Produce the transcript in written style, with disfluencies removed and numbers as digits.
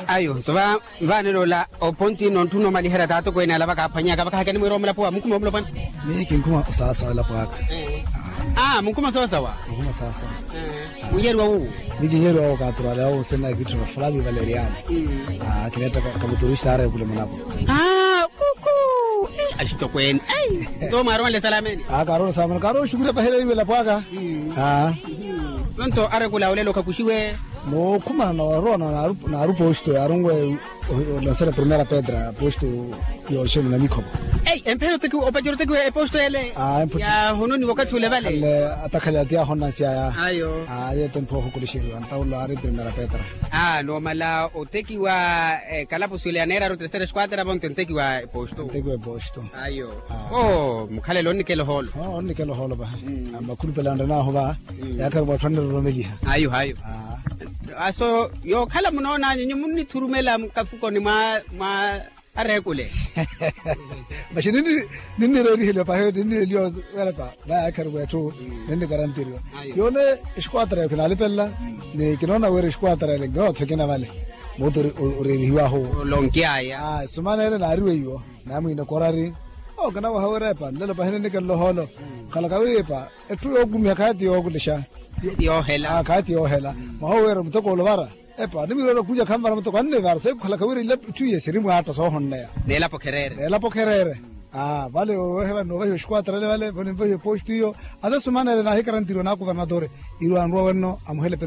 ayo so ba ne lola o ponti non tu no mali hera tato ko ina la baka phanya ka baka hakani mo romla po mukuma mo pan ni kinkuma sasa la pa mukuma sawa mukuma sasa uyerwa u nikinyerwa ka turala au sena kitu na Flavio Valeriano kileta kama turista are kule mnapo kuku ashito kwen to maron le salameni karon salameni karo shukura pa hele la paka Nonto are kula ulelo kakushiwe no kuma na rona na rupo posto arungwe la sera primera pedra posto yo shemu na niko empero teku opajoro teku posto ele ya hononi wakati ule vale le atakala dia honna sia ayo ya tempo hukulishiru antaulo are primera pedra no mala oteki wa kala posileanera ro tercera squadra bonte teki wa posto ayo mukhale lonni kelo hol onni kelo hol ba makulu pelanda na hoba yakar ba fandero romelia ayo aso yo khala munona nyi munni thurumela mkafuko ni ma arekule nini reri hilo pa hedo nini lio wala pa ba yakar wetu nini garantirio yo ne squadra finale pella ne kinona were squadra le go thekena vale motor reri hiwa ho lonkia ya sumana ile na ariwe yo namu ina korari kana wa hawara pa lelo pa hene kelo holo kala kawe pa etu ogumi akati ogulisha yo hela akati yo hela mahawera mtoko lovara epa nimiro kuja kamera mtoko anne var se kala kawe ile tuye sirimu hata so honne ya nela pokerere vale o heva no vejo squadra le vale vonen vejo posto io adesso manele na hekaran tiro na governatore iru anro wenno am hele